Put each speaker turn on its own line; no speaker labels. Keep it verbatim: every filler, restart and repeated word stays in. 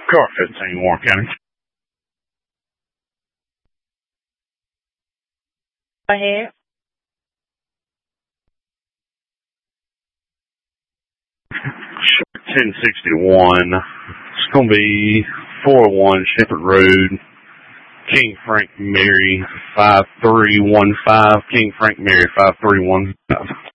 Car fifteen, Warren County.
Go ahead.
ten sixty-one. It's going to be four oh one Shepherd Road, King Frank Mary, five three one five. King Frank Mary, five three one five.